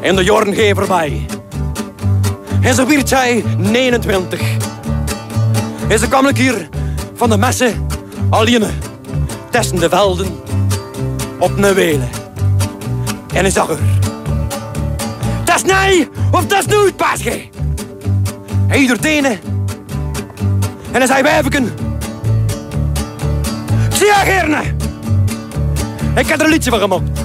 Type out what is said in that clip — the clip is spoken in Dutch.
in de Jorngeverbij. En zo werd zij 29. En ze kwam hier van de messen alleen tussen de velden op een welen. En hij zag haar. Dat is nee of dat is nooit, paasje. Hij doet ene. En hij zei, wijfeken. Ik zie je gerne. Ik heb er een liedje van gemaakt.